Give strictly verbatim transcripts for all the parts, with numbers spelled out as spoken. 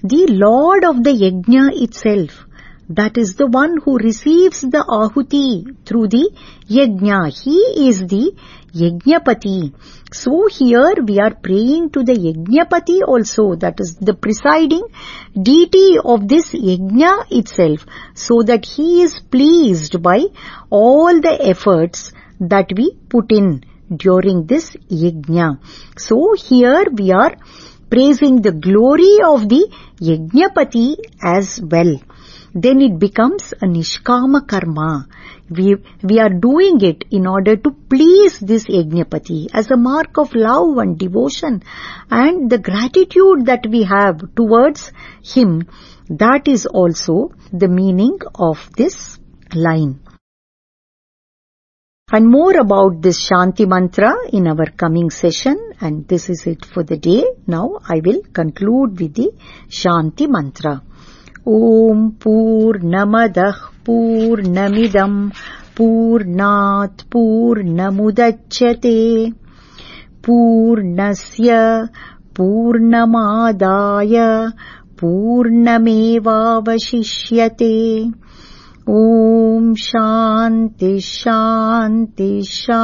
the Lord of the Yajna itself. That is the one who receives the Ahuti through the Yajna. He is the Yajnapati. So here we are praying to the Yajnapati also, that is the presiding deity of this Yajna itself, so that he is pleased by all the efforts that we put in during this Yajna. So here we are praising the glory of the Yajnapati as well. Then it becomes a Nishkama Karma. We, we are doing it in order to please this Yajnapati as a mark of love and devotion and the gratitude that we have towards him. That is also the meaning of this line. And more about this Shanti Mantra in our coming session, and this is it for the day. Now I will conclude with the Shanti Mantra. Om Purnamadah Purnamidam Purnat Purnamudachyate Purnasya Purnamadaya Purnamevavashishyate. Om Shanti Shanti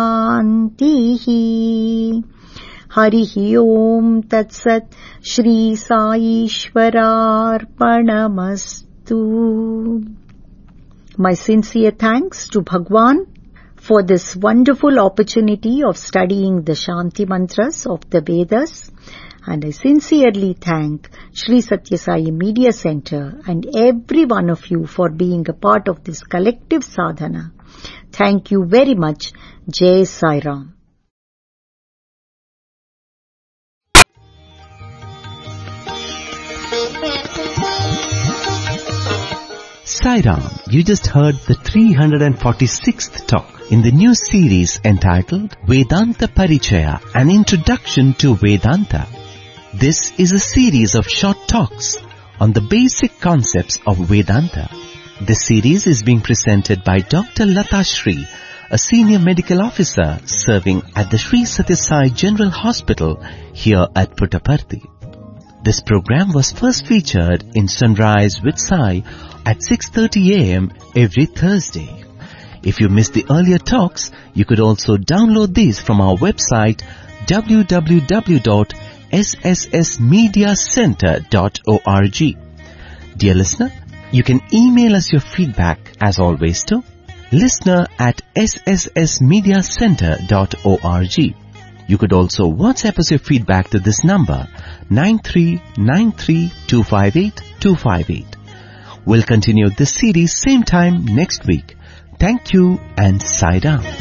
Shanti. Harihi Om Tat Sat. Shri Sai Ishwararpanamastu. My sincere thanks to Bhagwan for this wonderful opportunity of studying the Shanti Mantras of the Vedas, and I sincerely thank Shri Satya Sai Media Center and every one of you for being a part of this collective sadhana. Thank you very much. Jai Sai Ram. Sai Ram, you just heard the three hundred forty-sixth talk in the new series entitled Vedanta Parichaya, an introduction to Vedanta. This is a series of short talks on the basic concepts of Vedanta. This series is being presented by Doctor Lata Shri, a senior medical officer serving at the Sri Satya Sai General Hospital here at Puttaparthi. This program was first featured in Sunrise with Sai at six thirty a m every Thursday. If you missed the earlier talks, you could also download these from our website w w w dot s s s media center dot org. Dear listener, you can email us your feedback as always to listener at s s s media center dot org. You could also WhatsApp us your feedback to this number nine three nine three two five eight two five eight. We'll continue this series same time next week. Thank you and Sai Ram.